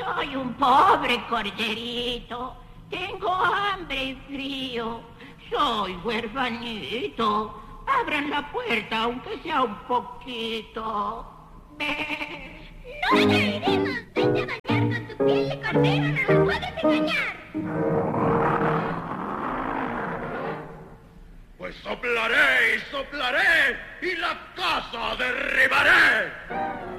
Soy un pobre corderito. Tengo hambre y frío. Soy huerfanito. Abran la puerta, aunque sea un poquito. ¡Ve! ¡No te creeremos! ¡Vente a bañar con tu piel de cordero! ¡No nos puedes engañar! Pues soplaré y soplaré y la casa derribaré.